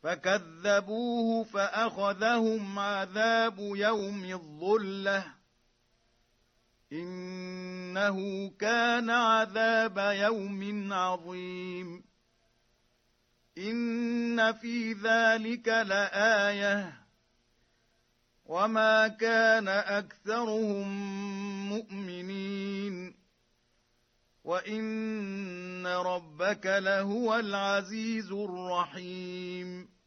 فكذبوه فأخذهم عذاب يوم الظلة إنه كان عذاب يوم عظيم إن في ذلك لآية وما كان أكثرهم مؤمنين وإن ربك لهو العزيز الرحيم